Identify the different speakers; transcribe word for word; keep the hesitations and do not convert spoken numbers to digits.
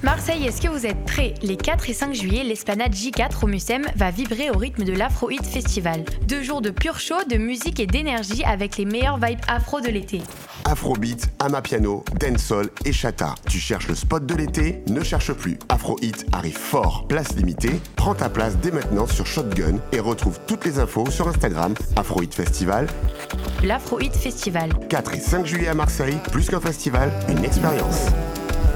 Speaker 1: Marseille, est-ce que vous êtes prêts? Les quatre et cinq juillet, l'esplanade J quatre au Mucem va vibrer au rythme de l'Afro-Hit Festival. Deux jours de pur show, de musique et d'énergie avec les meilleures vibes afro de l'été.
Speaker 2: Afrobeat, Amapiano, Dancehall et Chata. Tu cherches le spot de l'été? Ne cherche plus. Afro-Hit arrive fort. Place limitée. Prends ta place dès maintenant sur Shotgun et retrouve toutes les infos sur Instagram Afro-Hit Festival.
Speaker 1: L'Afro-Hit Festival.
Speaker 2: quatre et cinq juillet à Marseille, plus qu'un festival, une expérience.